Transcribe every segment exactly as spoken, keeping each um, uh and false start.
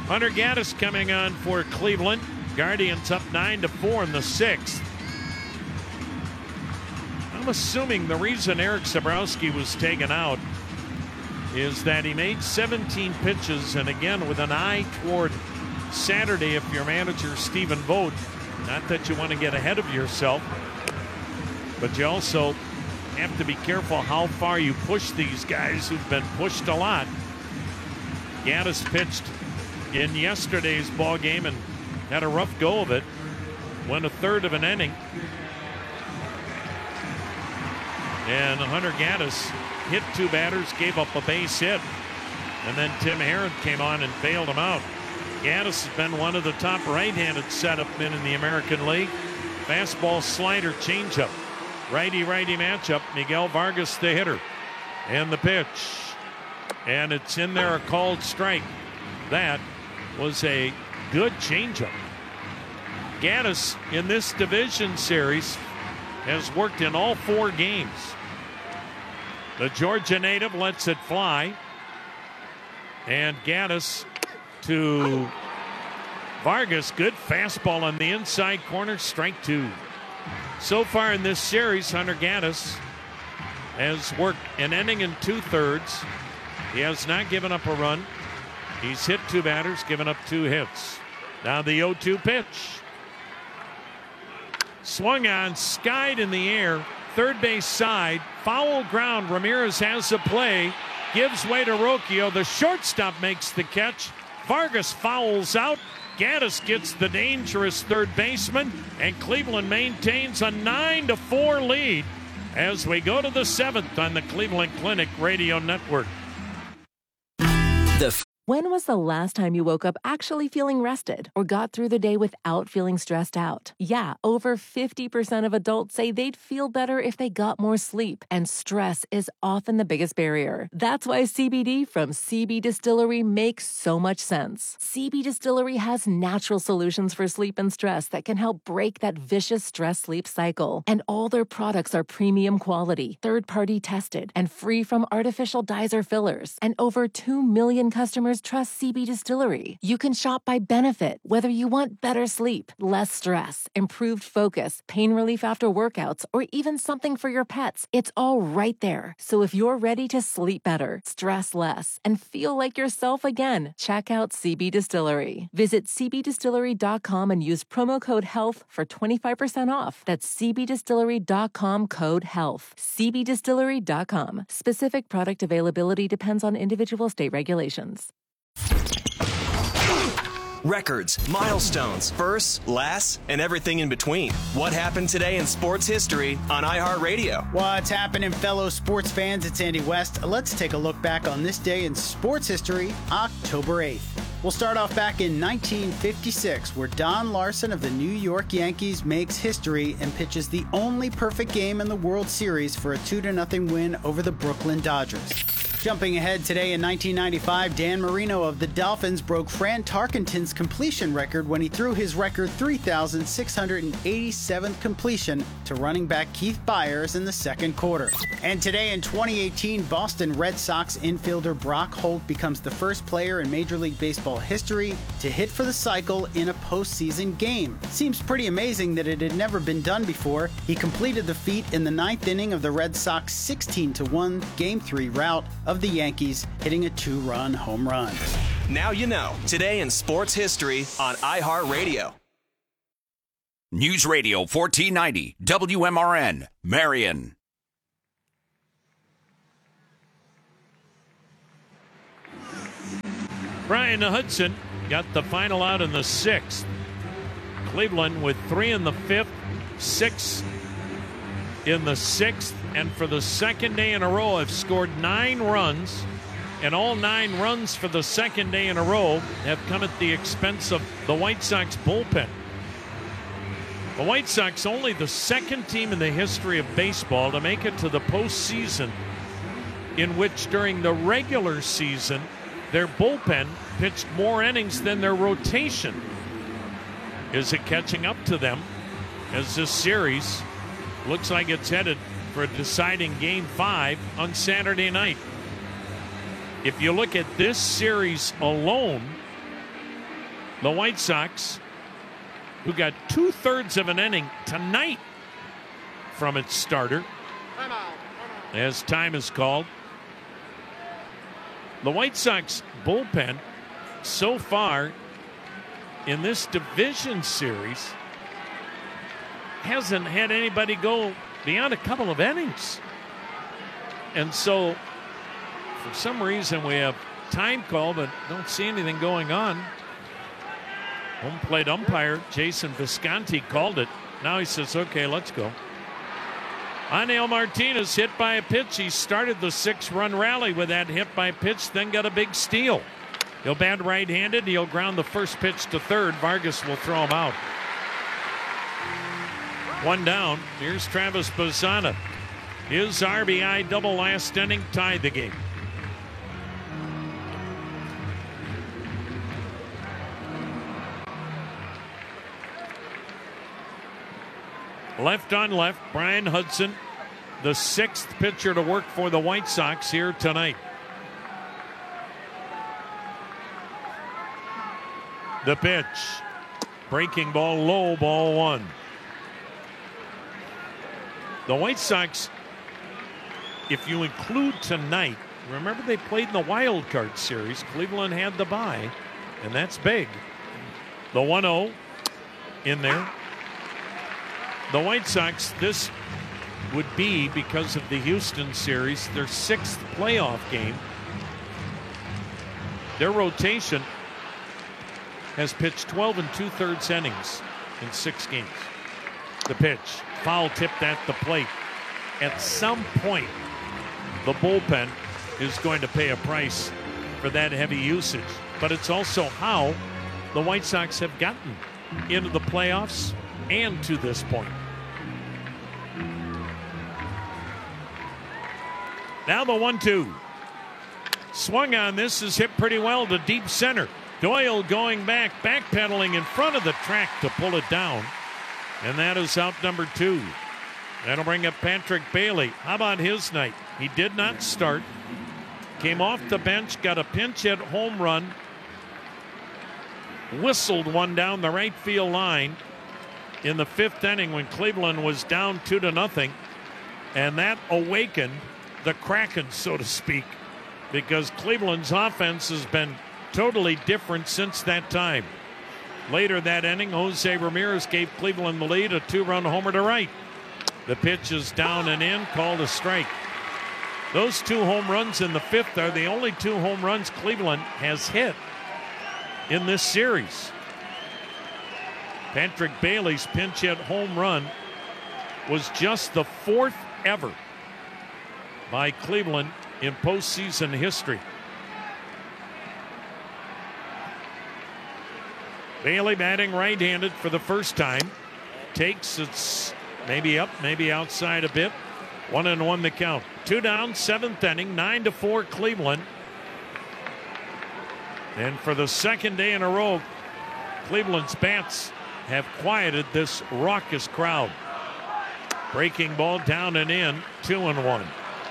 Hunter Gaddis coming on for Cleveland. Guardians up nine to four in the sixth. I'm assuming the reason Eric Sabrowski was taken out is that he made seventeen pitches, and again with an eye toward Saturday if your manager Stephen Vogt. Not that you want to get ahead of yourself, but you also have to be careful how far you push these guys who've been pushed a lot. Gaddis pitched in yesterday's ball game and had a rough go of it. Went a third of an inning. And Hunter Gaddis hit two batters, gave up a base hit. And then Tim Herron came on and bailed him out. Gaddis has been one of the top right-handed setup men in the American League. Fastball, slider, changeup. Righty-righty matchup. Miguel Vargas, the hitter. And the pitch. And it's in there, a called strike. That was a good changeup. Gaddis in this division series has worked in all four games. The Georgia native lets it fly. And Gaddis to Vargas. Good fastball on the inside corner. Strike two. So far in this series, Hunter Gaddis has worked an inning and two thirds. He has not given up a run. He's hit two batters, given up two hits. Now the oh two pitch. Swung on, skied in the air, third base side, foul ground. Ramirez has the play, gives way to Rocchio. The shortstop makes the catch. Vargas fouls out. Gaddis gets the dangerous third baseman, and Cleveland maintains a nine to four lead as we go to the seventh on the Cleveland Clinic Radio Network. The f- When was the last time you woke up actually feeling rested or got through the day without feeling stressed out? Yeah, over fifty percent of adults say they'd feel better if they got more sleep, and stress is often the biggest barrier. That's why C B D from C B Distillery makes so much sense. C B Distillery has natural solutions for sleep and stress that can help break that vicious stress-sleep cycle. And all their products are premium quality, third-party tested, and free from artificial dyes or fillers. And over two million customers trust C B Distillery. You can shop by benefit, whether you want better sleep, less stress, improved focus, pain relief after workouts, or even something for your pets. It's all right there. So if you're ready to sleep better, stress less, and feel like yourself again, check out C B Distillery. Visit c b distillery dot com and use promo code HEALTH for twenty-five percent off. That's c b distillery dot com, code HEALTH. c b distillery dot com. Specific product availability depends on individual state regulations. records, milestones, firsts, lasts, and everything in between. What happened today in sports history on iHeartRadio? What's happening, fellow sports fans? It's Andy West. Let's take a look back on this day in sports history, October eighth. We'll start off back in nineteen fifty-six, where Don Larson of the New York Yankees makes history and pitches the only perfect game in the World Series for a two to nothing win over the Brooklyn Dodgers. Jumping ahead today in nineteen ninety-five, Dan Marino of the Dolphins broke Fran Tarkenton's completion record when he threw his record three thousand six hundred eighty-seventh completion to running back Keith Byers in the second quarter. And today in twenty eighteen, Boston Red Sox infielder Brock Holt becomes the first player in Major League Baseball history to hit for the cycle in a postseason game. Seems pretty amazing that it had never been done before. He completed the feat in the ninth inning of the Red Sox sixteen to one Game three rout of the Yankees, hitting a two-run home run. Now you know. Today in sports history on iHeartRadio. News Radio fourteen ninety, W M R N, Marion. Brian Hudson got the final out in the sixth. Cleveland with three in the fifth, six in the sixth, and for the second day in a row have scored nine runs, and all nine runs for the second day in a row have come at the expense of the White Sox bullpen. The White Sox only the second team in the history of baseball to make it to the postseason in which during the regular season their bullpen pitched more innings than their rotation. Is it catching up to them as this series looks like it's headed for a deciding game five on Saturday night? If you look at this series alone, The White Sox, who got two-thirds of an inning tonight from its starter, as time is called. The White Sox bullpen so far in this division series hasn't had anybody go beyond a couple of innings. And so, for some reason, we have time call, but don't see anything going on. Home plate umpire Jason Visconti called it. Now he says, okay, let's go. Aniel Martinez hit by a pitch. He started the six-run rally with that hit by pitch, then got a big steal. He'll bat right-handed. He'll ground the first pitch to third. Vargas will throw him out. One down. Here's Travis Bazzana. His R B I double last inning tied the game. Left on left, Brian Hudson, the sixth pitcher to work for the White Sox here tonight. The pitch. Breaking ball low, ball one. The White Sox, if you include tonight, remember they played in the wild card series. Cleveland had the bye, and that's big. The one oh in there. The White Sox, this would be, because of the Houston series, their sixth playoff game. Their rotation has pitched twelve and two-thirds innings in six games. The pitch, foul tipped at the plate. At some point, the bullpen is going to pay a price for that heavy usage. But it's also how the White Sox have gotten into the playoffs and to this point. Now the one two. Swung on this, is hit pretty well to deep center. Doyle going back, backpedaling in front of the track to pull it down. And that is out number two. That'll bring up Patrick Bailey. How about his night? He did not start. Came off the bench, got a pinch hit home run. Whistled one down the right field line in the fifth inning when Cleveland was down two to nothing. And that awakened the Kraken, so to speak, because Cleveland's offense has been totally different since that time. Later that inning, Jose Ramirez gave Cleveland the lead, a two-run homer to right. The pitch is down and in, called a strike. Those two home runs in the fifth are the only two home runs Cleveland has hit in this series. Patrick Bailey's pinch hit home run was just the fourth ever by Cleveland in postseason history. Bailey batting right-handed for the first time. Takes, it's maybe up, maybe outside a bit. One and one the count. Two down, seventh inning, nine to four Cleveland. And for the second day in a row, Cleveland's bats have quieted this raucous crowd. Breaking ball down and in, two and one.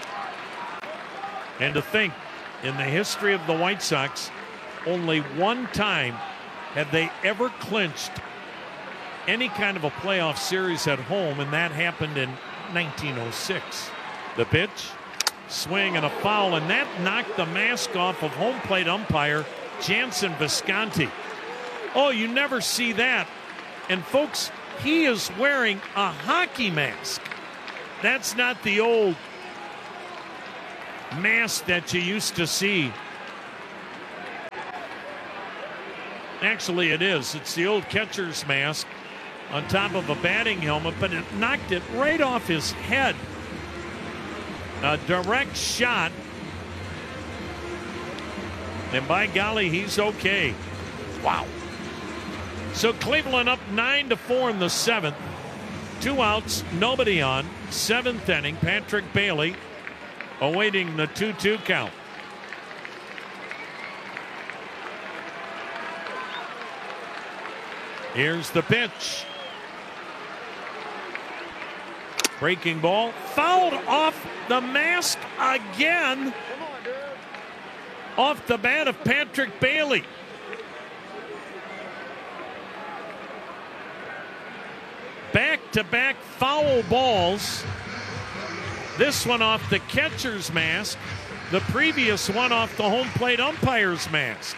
And to think, in the history of the White Sox, only one time have they ever clinched any kind of a playoff series at home, and that happened in nineteen oh six. The pitch, swing and a foul, and that knocked the mask off of home plate umpire Jansen Visconti. Oh, you never see that. And folks, he is wearing a hockey mask. That's not the old mask that you used to see. Actually, it is. It's the old catcher's mask on top of a batting helmet, but it knocked it right off his head. A direct shot. And by golly, he's okay. Wow. So Cleveland up nine to four in the seventh. Two outs, nobody on. Seventh inning, Patrick Bailey awaiting the two two count. Here's the pitch. Breaking ball, fouled off the mask again. Off the bat of Patrick Bailey. back-to-back foul balls. This one off the catcher's mask. The previous one off the home plate umpire's mask.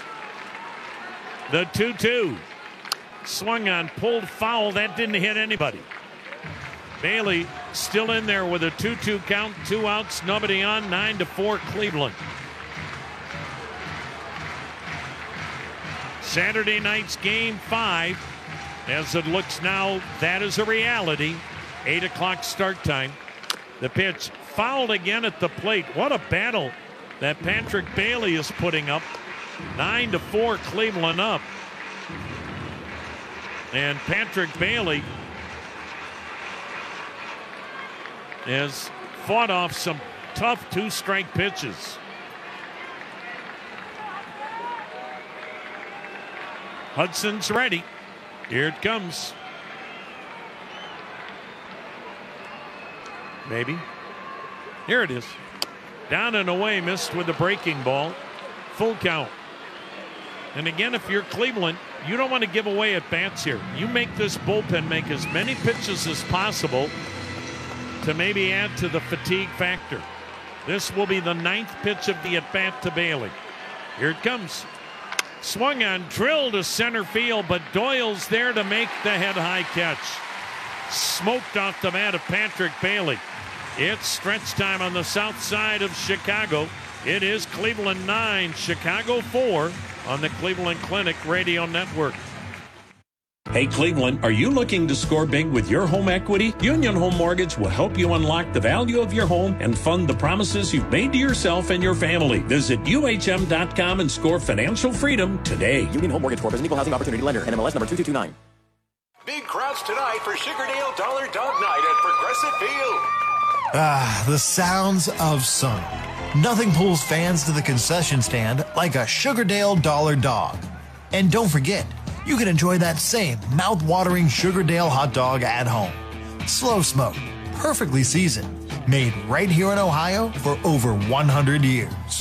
The two two. Swung on, pulled foul. That didn't hit anybody. Bailey still in there with a two two count. Two outs, nobody on. nine to four Cleveland. Saturday night's game five. As it looks now, that is a reality. eight o'clock start time. The pitch fouled again at the plate. What a battle that Patrick Bailey is putting up. nine to four Cleveland up. And Patrick Bailey has fought off some tough two-strike pitches. Hudson's ready. Here it comes. Maybe. Here it is. Down and away, missed with the breaking ball. Full count. And again, if you're Cleveland, you don't want to give away at bats here. You make this bullpen make as many pitches as possible to maybe add to the fatigue factor. This will be the ninth pitch of the at-bat to Bailey. Here it comes. Swung on, drilled to center field, but Doyle's there to make the head-high catch. Smoked off the bat of Patrick Bailey. It's stretch time on the south side of Chicago. It is Cleveland nine, Chicago four on the Cleveland Clinic Radio Network. Hey Cleveland, are you looking to score big with your home equity? Union Home Mortgage will help you unlock the value of your home and fund the promises you've made to yourself and your family. Visit U H M dot com and score financial freedom today. Union Home Mortgage Corp is an equal housing opportunity lender. N M L S number two two two nine. Big crowds tonight for Sugardale Dollar Dog Night at Progressive Field. Ah, the sounds of summer. Nothing pulls fans to the concession stand like a Sugardale Dollar Dog. And don't forget, you can enjoy that same mouth-watering Sugardale hot dog at home. Slow smoked, perfectly seasoned, made right here in Ohio for over one hundred years.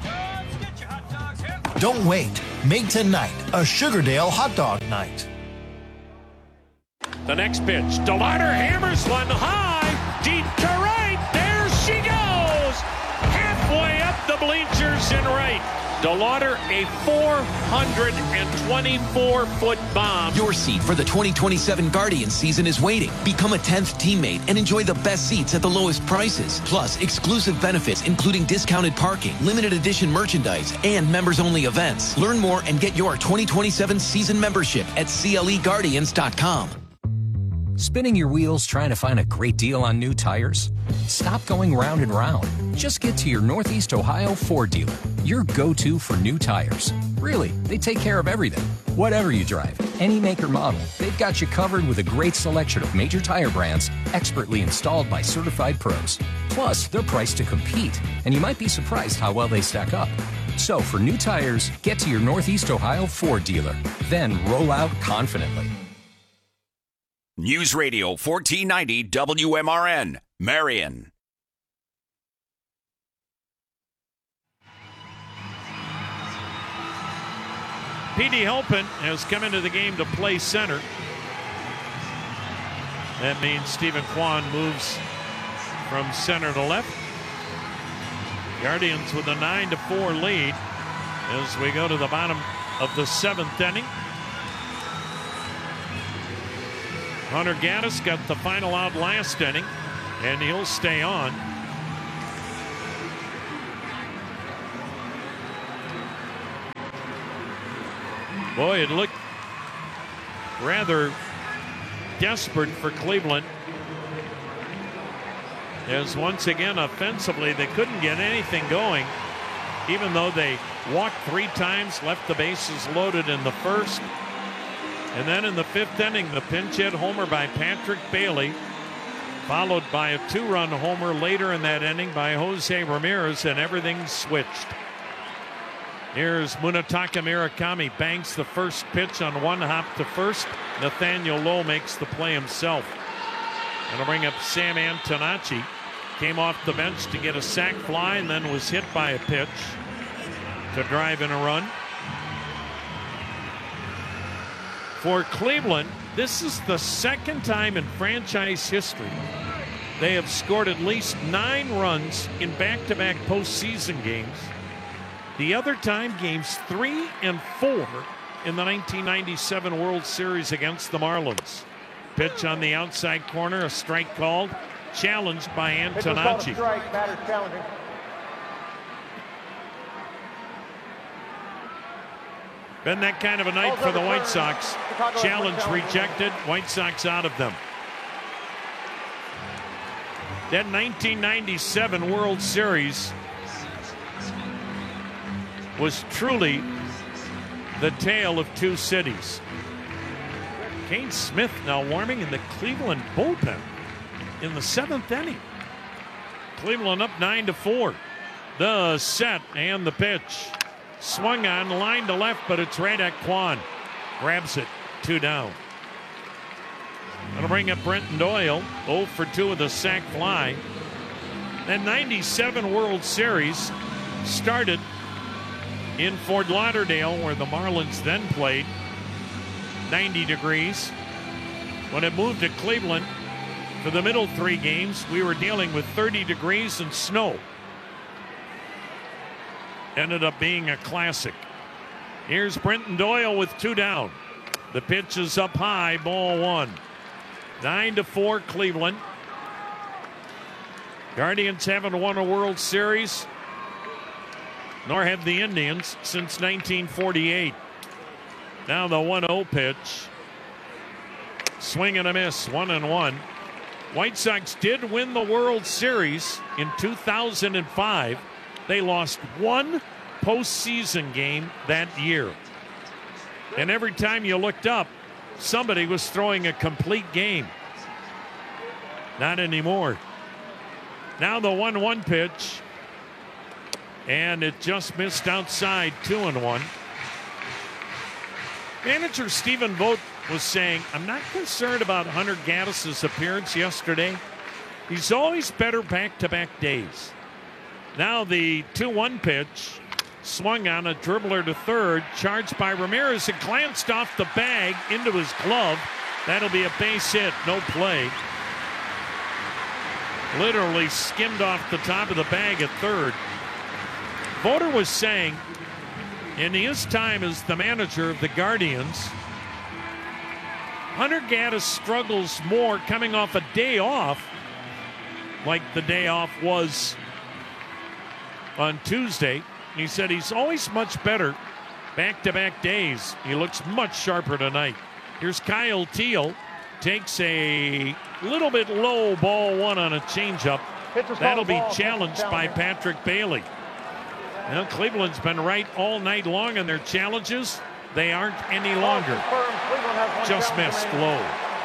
Don't wait. Make tonight a Sugardale hot dog night. The next pitch, DeLauder hammers one high, deep to right. There she goes, halfway up the bleachers and right. DeLauder, a four hundred twenty-four foot bomb. Your seat for the twenty twenty-seven Guardians season is waiting. Become a tenth teammate and enjoy the best seats at the lowest prices. Plus, exclusive benefits including discounted parking, limited edition merchandise, and members-only events. Learn more and get your twenty twenty-seven season membership at C L E Guardians dot com. Spinning your wheels trying to find a great deal on new tires? Stop going round and round. Just get to your Northeast Ohio Ford dealer, your go-to for new tires. Really, they take care of everything. Whatever you drive, any make or model, they've got you covered with a great selection of major tire brands expertly installed by certified pros. Plus, they're priced to compete, and you might be surprised how well they stack up. So for new tires, get to your Northeast Ohio Ford dealer, then roll out confidently. News Radio fourteen ninety W M R N, Marion. Petey Halpin has come into the game to play center. That means Stephen Kwan moves from center to left. Guardians with a nine to four lead as we go to the bottom of the seventh inning. Hunter Gaddis got the final out last inning, and he'll stay on. Boy, it looked rather desperate for Cleveland, as once again offensively they couldn't get anything going, even though they walked three times, left the bases loaded in the first. And then in the fifth inning, the pinch hit homer by Patrick Bailey, followed by a two-run homer later in that inning by Jose Ramirez, and everything switched. Here's Munetaka Murakami, banks the first pitch on one hop to first. Nathaniel Lowe makes the play himself. And I'll bring up Sam Antonacci. Came off the bench to get a sac fly and then was hit by a pitch to drive in a run. For Cleveland, this is the second time in franchise history they have scored at least nine runs in back-to-back postseason games. The other time, games three and four in the nineteen ninety-seven World Series against the Marlins. Pitch on the outside corner, a strike called, challenged by Antonacci. Strike, batter challenging. Been that kind of a night for the White Sox. Challenge rejected. White Sox out of them. That nineteen ninety-seven World Series was truly the tale of two cities. Cade Smith now warming in the Cleveland bullpen in the seventh inning. Cleveland up nine to four. The set and the pitch. Swung on, line to left, but it's Radek Kwan. Grabs it, two down. That'll bring up Brenton Doyle, oh for two with a sac fly. That ninety-seven World Series started in Fort Lauderdale, where the Marlins then played, ninety degrees. When it moved to Cleveland for the middle three games, we were dealing with thirty degrees and snow. Ended up being a classic. Here's Brenton Doyle with two down. The pitch is up high, ball one. Nine to four, Cleveland. Guardians haven't won a World Series, nor have the Indians since nineteen forty-eight. Now the one oh pitch. Swing and a miss, one and one. White Sox did win the World Series in two thousand five. They lost one postseason game that year. And every time you looked up, somebody was throwing a complete game. Not anymore. Now the one one pitch. And it just missed outside, two and one. Manager Stephen Vogt was saying, I'm not concerned about Hunter Gaddis' appearance yesterday. He's always better back-to-back days. Now the two one pitch, swung on, a dribbler to third, charged by Ramirez. It glanced off the bag into his glove. That'll be a base hit, no play. Literally skimmed off the top of the bag at third. Voter was saying, in his time as the manager of the Guardians, Hunter Gaddis struggles more coming off a day off, like the day off was on Tuesday. He said he's always much better back-to-back days. He looks much sharper tonight. Here's Kyle Teal. Takes a little bit low, ball one on a changeup. That'll be challenged by Patrick Bailey. Now, Cleveland's been right all night long in their challenges. They aren't any longer. Just missed low.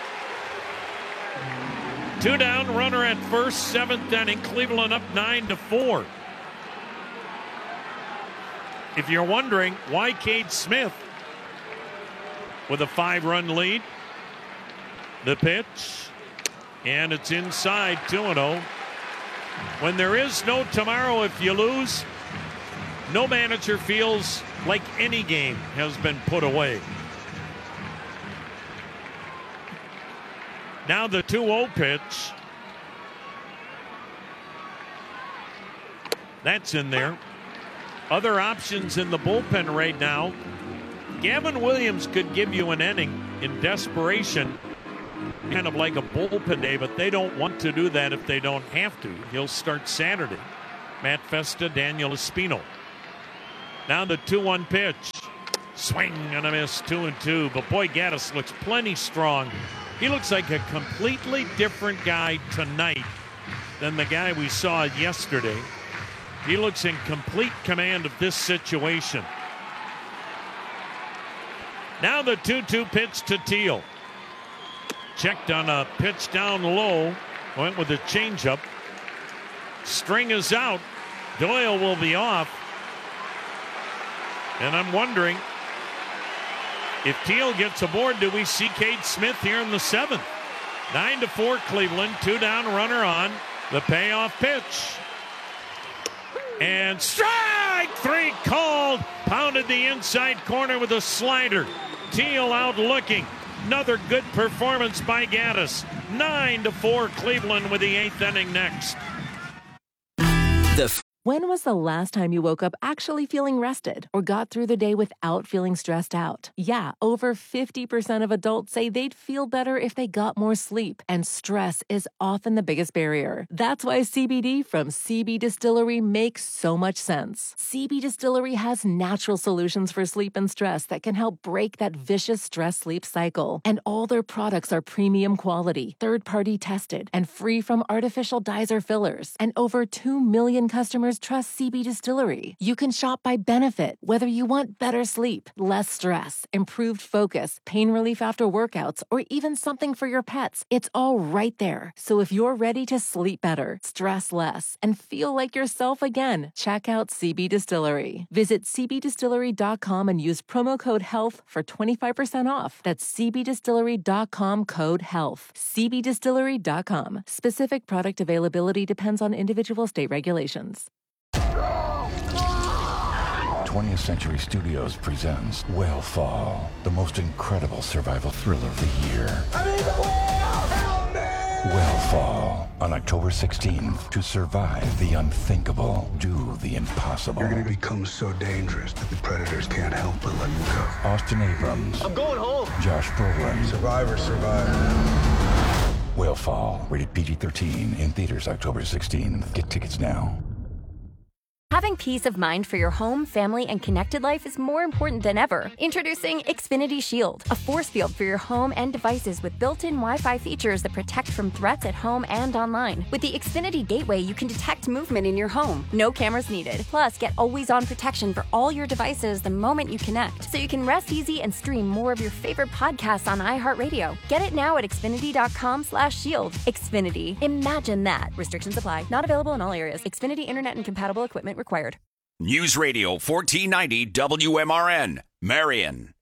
Two down, runner at first, seventh inning. Cleveland up nine to four. If you're wondering why Cade Smith with a five-run lead, the pitch, and it's inside, two and oh. When there is no tomorrow if you lose, no manager feels like any game has been put away. Now the two oh pitch. That's in there. Other options in the bullpen right now. Gavin Williams could give you an inning in desperation, kind of like a bullpen day, but they don't want to do that if they don't have to. He'll start Saturday. Matt Festa, Daniel Espino. Now the two one pitch. Swing and a miss, two and two. But boy, Gaddis looks plenty strong. He looks like a completely different guy tonight than the guy we saw yesterday. He looks in complete command of this situation. Now the two two pitch to Teal. Checked on a pitch down low. Went with a changeup. String is out. Doyle will be off. And I'm wondering if Teal gets aboard, do we see Cade Smith here in the seventh? Nine to four Cleveland. Two down, runner on. The payoff pitch. And strike three called. Pounded the inside corner with a slider. Teal out looking. Another good performance by Gaddis. Nine to four Cleveland with the eighth inning next. The f- when was the last time you woke up actually feeling rested or got through the day without feeling stressed out? Yeah, over fifty percent of adults say they'd feel better if they got more sleep, and stress is often the biggest barrier. That's why C B D from C B Distillery makes so much sense. C B Distillery has natural solutions for sleep and stress that can help break that vicious stress-sleep cycle. And all their products are premium quality, third-party tested, and free from artificial dyes or fillers. And over two million customers trust C B Distillery. You can shop by benefit, whether you want better sleep, less stress, improved focus, pain relief after workouts, or even something for your pets. It's all right there. So if you're ready to sleep better, stress less, and feel like yourself again, check out C B Distillery. Visit c b distillery dot com and use promo code HEALTH for twenty-five percent off. That's c b distillery dot com code HEALTH. c b distillery dot com. Specific product availability depends on individual state regulations. twentieth Century Studios presents Whale the most incredible survival thriller of the year. I need the whale! Help me! Whale on October sixteenth. To survive the unthinkable, do the impossible. You're gonna become so dangerous that the predators can't help but let you go. Austin Abrams. I'm going home. Josh Brolin. Survivor, survivor. Whale rated P G thirteen, in theaters October sixteenth. Get tickets now. Having peace of mind for your home, family, and connected life is more important than ever. Introducing Xfinity Shield, a force field for your home and devices with built-in Wi-Fi features that protect from threats at home and online. With the Xfinity Gateway, you can detect movement in your home. No cameras needed. Plus, get always-on protection for all your devices the moment you connect, so you can rest easy and stream more of your favorite podcasts on iHeartRadio. Get it now at xfinity dot com slash shield. Xfinity. Imagine that. Restrictions apply. Not available in all areas. Xfinity Internet and compatible equipment required. News Radio fourteen ninety W M R N, Marion.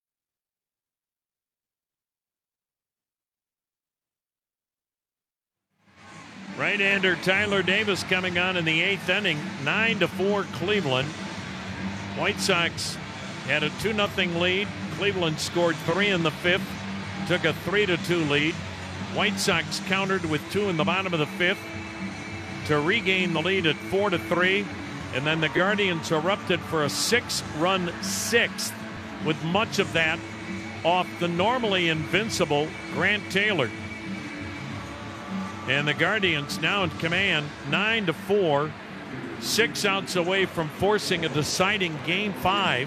Right-hander Tyler Davis coming on in the eighth inning. nine to four Cleveland. White Sox had a two nothing lead. Cleveland scored three in the fifth. Took a three to two lead. White Sox countered with two in the bottom of the fifth to regain the lead at four to three. And then the Guardians erupted for a six-run sixth, with much of that off the normally invincible Grant Taylor. And the Guardians now in command, nine to four, six outs away from forcing a deciding game five.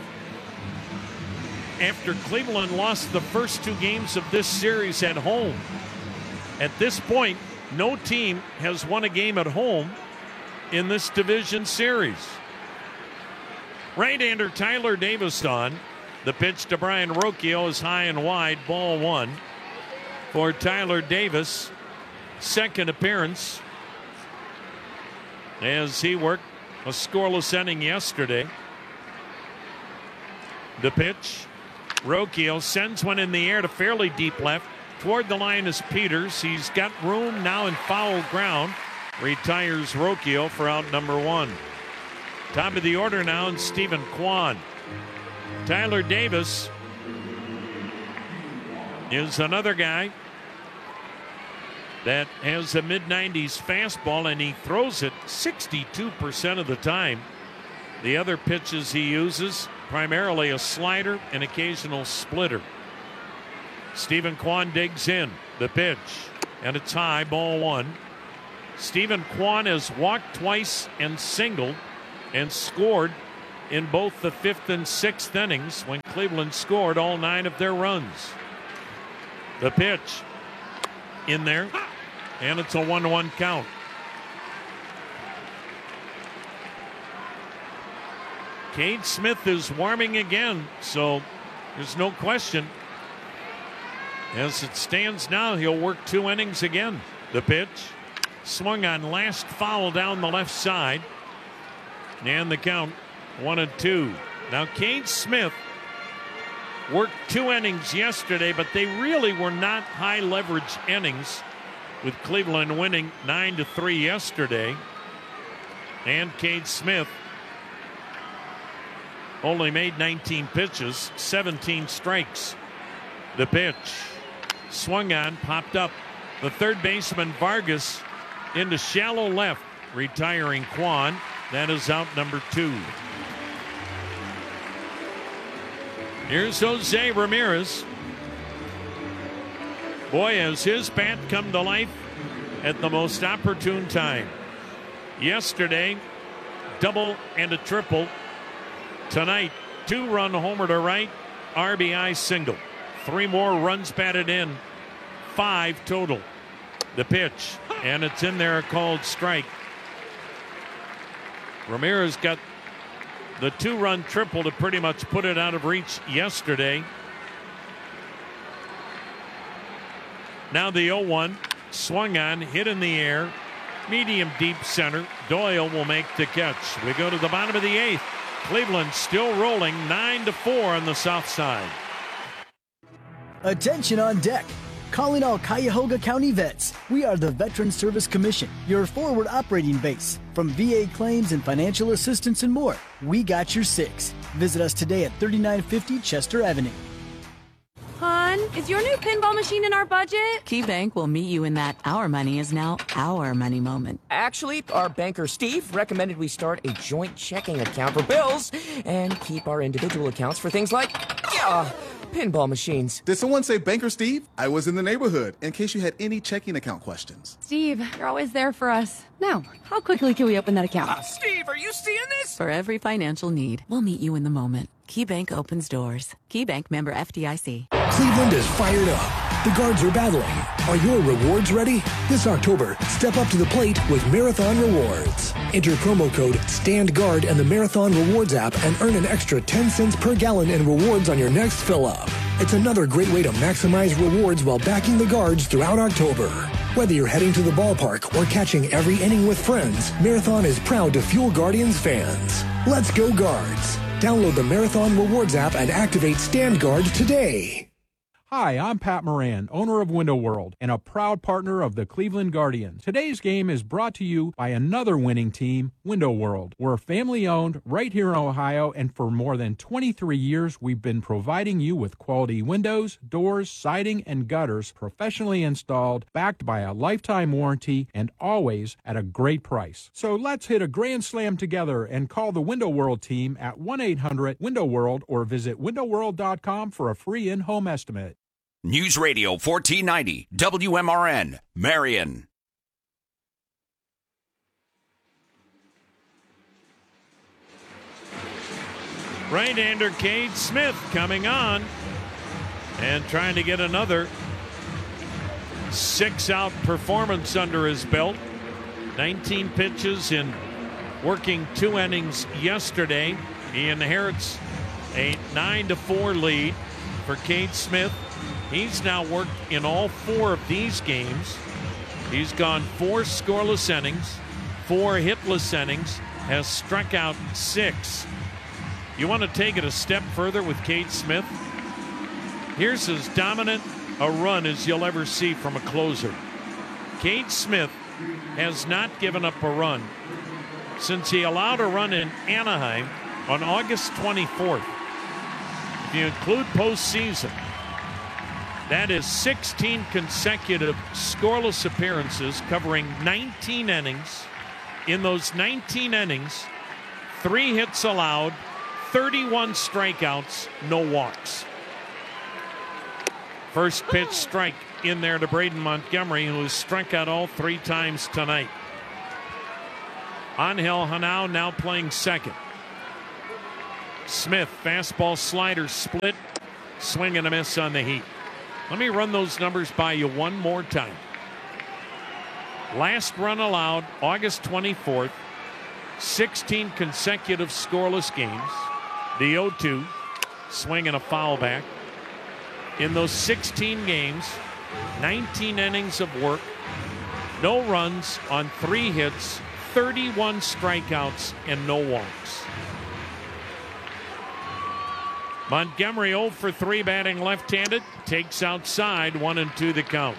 After Cleveland lost the first two games of this series at home. At this point, no team has won a game at home in this division series. Right-hander Tyler Davis on. The pitch to Brian Rocchio is high and wide, ball one. For Tyler Davis, second appearance as he worked a scoreless inning yesterday. The pitch, Rocchio sends one in the air to fairly deep left. Toward the line is Peters. He's got room now in foul ground. Retires Rocchio for out number one. Top of the order now, and Stephen Kwan. Tyler Davis is another guy that has a mid nineties fastball, and he throws it sixty-two percent of the time. The other pitches he uses, primarily a slider and occasional splitter. Stephen Kwan digs in. The pitch, and it's high, ball one. Stephen Kwan has walked twice and singled and scored in both the fifth and sixth innings when Cleveland scored all nine of their runs. The pitch in there, and it's a one one count. Cade Smith is warming again, so there's no question. As it stands now, he'll work two innings again. The pitch swung on, last foul down the left side. And the count, one and two. Now, Cade Smith worked two innings yesterday, but they really were not high leverage innings, with Cleveland winning nine to three yesterday. And Cade Smith only made nineteen pitches, seventeen strikes. The pitch. Swung on, popped up. The third baseman, Vargas, into shallow left, retiring Kwan. That is out number two. Here's Jose Ramirez. Boy, has his bat come to life at the most opportune time. Yesterday, double and a triple. Tonight, two-run homer to right, R B I single. Three more runs batted in, five total. The pitch, and it's in there, called strike. Ramirez got the two-run triple to pretty much put it out of reach yesterday. Now the oh one, swung on, hit in the air, medium deep center. Doyle will make the catch. We go to the bottom of the eighth. Cleveland still rolling nine to four on the south side. Attention on deck. Calling all Cuyahoga County vets. We are the Veterans Service Commission, your forward operating base. From V A claims and financial assistance and more, we got your six. Visit us today at thirty-nine fifty Chester Avenue. Hon, is your new pinball machine in our budget? KeyBank will meet you in that our money is now our money moment. Actually, our banker Steve recommended we start a joint checking account for bills and keep our individual accounts for things like, yeah, pinball machines. Did someone say Banker Steve? I was in the neighborhood, in case you had any checking account questions. Steve, you're always there for us. Now, how quickly can we open that account? Uh, Steve, are you seeing this? For every financial need, we'll meet you in the moment. KeyBank opens doors. KeyBank, member F D I C. Cleveland is fired up. The Guards are battling. Are your rewards ready? This October, step up to the plate with Marathon Rewards. Enter promo code STANDGUARD in the Marathon Rewards app and earn an extra ten cents per gallon in rewards on your next fill-up. It's another great way to maximize rewards while backing the Guards throughout October. Whether you're heading to the ballpark or catching every inning with friends, Marathon is proud to fuel Guardians fans. Let's go Guards. Download the Marathon Rewards app and activate Stand Guard today. Hi, I'm Pat Moran, owner of Window World and a proud partner of the Cleveland Guardians. Today's game is brought to you by another winning team, Window World. We're family-owned right here in Ohio, and for more than twenty-three years, we've been providing you with quality windows, doors, siding, and gutters professionally installed, backed by a lifetime warranty, and always at a great price. So let's hit a grand slam together and call the Window World team at one eight hundred window world or visit window world dot com for a free in-home estimate. News Radio fourteen ninety, W M R N, Marion. Right-hander Cade Smith coming on and trying to get another six-out performance under his belt. nineteen pitches in working two innings yesterday. He inherits a nine to four lead for Cade Smith. He's now worked in all four of these games. He's gone four scoreless innings, four hitless innings, has struck out six. You want to take it a step further with Cade Smith? Here's as dominant a run as you'll ever see from a closer. Cade Smith has not given up a run since he allowed a run in Anaheim on August twenty-fourth. If you include postseason, that is sixteen consecutive scoreless appearances covering nineteen innings. In those nineteen innings, three hits allowed, thirty-one strikeouts, no walks. First pitch strike in there to Braden Montgomery, who has struck out all three times tonight. Angel Hanau now playing second. Smith, fastball slider split, swing and a miss on the heat. Let me run those numbers by you one more time. Last run allowed, August twenty-fourth. sixteen consecutive scoreless games. The oh two, swing and a foul back. In those sixteen games, nineteen innings of work, no runs on three hits, thirty-one strikeouts, and no walks. Montgomery oh for three batting left-handed, takes outside, one and two the count.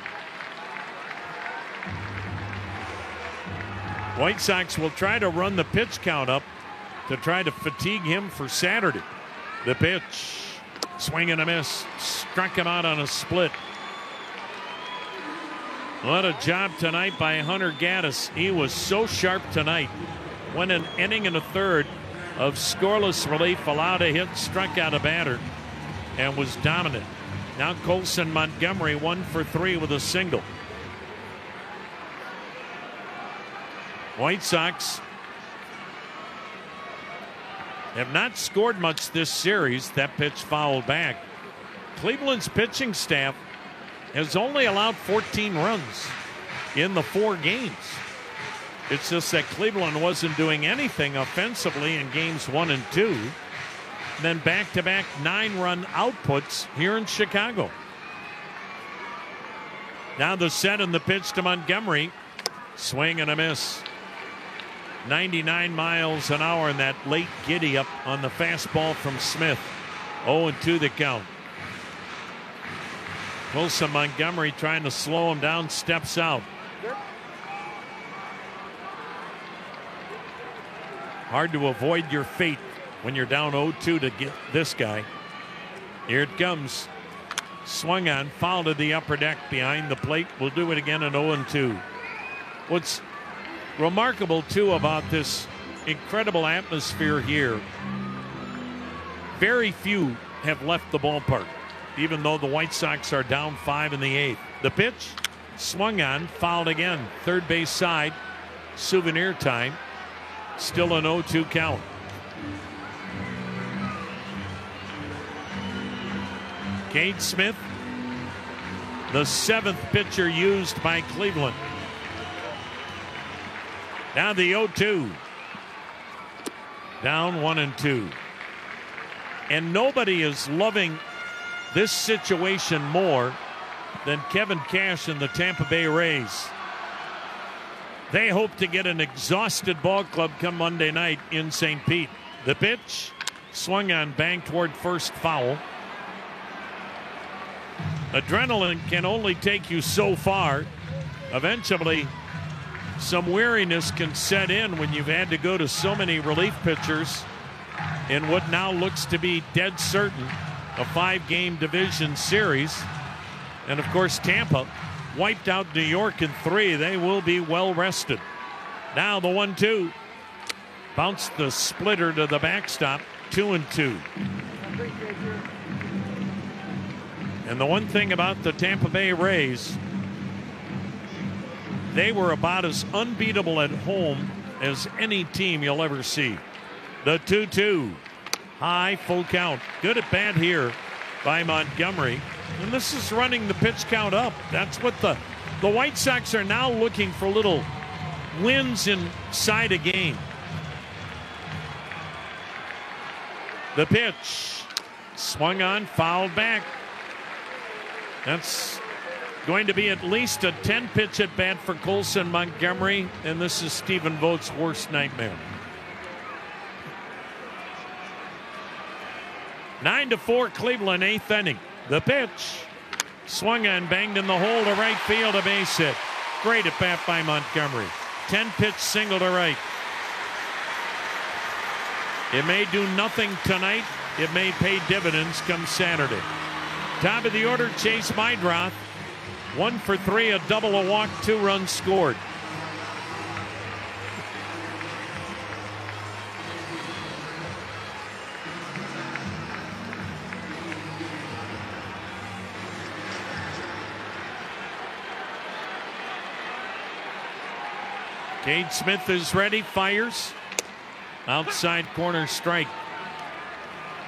White Sox will try to run the pitch count up to try to fatigue him for Saturday. The pitch, Swing and a miss. Struck him out on a split. What a job tonight by Hunter Gaddis. He was so sharp tonight. Went an inning and a third of scoreless relief, allowed a hit, struck out a batter, and was dominant. Now Colson Montgomery one for three with a single. White Sox have not scored much this series. That pitch fouled back. Cleveland's pitching staff has only allowed fourteen runs in the four games. It's just that Cleveland wasn't doing anything offensively in games one and two. Then back-to-back nine-run outputs here in Chicago. Now the set and the pitch to Montgomery. Swing and a miss. ninety-nine miles an hour in that late giddy up on the fastball from Smith. oh and two the count. Wilson Montgomery trying to slow him down, steps out. Hard to avoid your fate when you're down oh two to get this guy. Here it comes. Swung on, foul to the upper deck behind the plate. We'll do it again in oh and two. What's remarkable too about this incredible atmosphere here, very few have left the ballpark, even though the White Sox are down five in the eighth. The pitch swung on, fouled again. Third base side, souvenir time. Still an oh two count. Cade Smith, the seventh pitcher used by Cleveland. Now the oh two. Down one and two. And nobody is loving this situation more than Kevin Cash and the Tampa Bay Rays. They hope to get an exhausted ball club come Monday night in Saint Pete. The pitch swung on, banged toward first, foul. Adrenaline can only take you so far. Eventually, some weariness can set in when you've had to go to so many relief pitchers in what now looks to be dead certain a five-game division series. And of course, Tampa wiped out New York in three. They will be well rested. Now the one two. Bounced the splitter to the backstop. Two and two. And the one thing about the Tampa Bay Rays, they were about as unbeatable at home as any team you'll ever see. The two two. High, full count. Good at bat here by Montgomery. And this is running the pitch count up. That's what the, the White Sox are now looking for, little wins inside a game. The pitch swung on, fouled back. That's going to be at least a ten pitch at bat for Colson Montgomery, and this is Stephen Vogt's worst nightmare. Nine to four, Cleveland, eighth inning. The pitch swung on, banged in the hole to right field, a base hit. Great at bat by Montgomery. ten pitch single to right. It may do nothing tonight. It may pay dividends come Saturday. Top of the order, Chase Meidroth. One for three, a double, a walk, two runs scored. Cade Smith is ready, fires. Outside corner strike.